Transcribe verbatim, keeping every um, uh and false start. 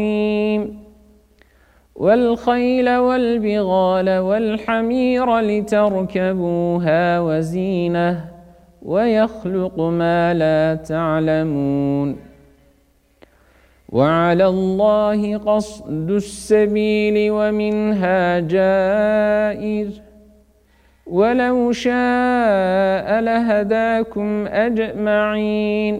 والخيل والبغال والحمير لتركبوها وزينة ويخلق ما لا تعلمون وعلى الله قصد السبيل ومنها جائر ولو شاء لهداكم أجمعين